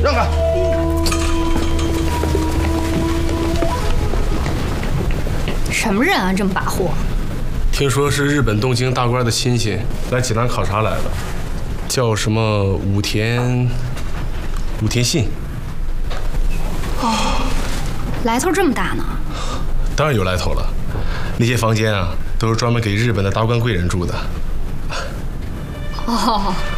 让开！ 什么人啊，这么跋扈？ 听说是日本东京大官的亲戚来济南考察来了，叫什么武田信。 哦，来头这么大呢？ 当然有来头了，那些房间啊，都是专门给日本的达官贵人住的。 哦。